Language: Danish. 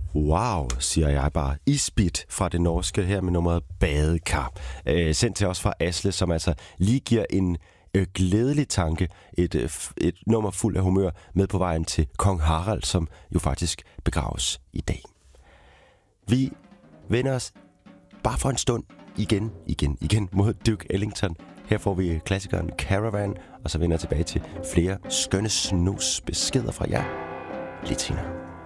Wow, siger jeg bare. Isbit fra det norske her med nummeret Badekar. Sendt til os fra Asle, som altså lige giver en glædelig tanke, et nummer fuld af humør med på vejen til Kong Harald, som jo faktisk begraves i dag. Vi vender os bare for en stund igen mod Duke Ellington. Her får vi klassikeren Caravan, og så vender jeg tilbage til flere skønne snus beskeder fra jer lidt senere.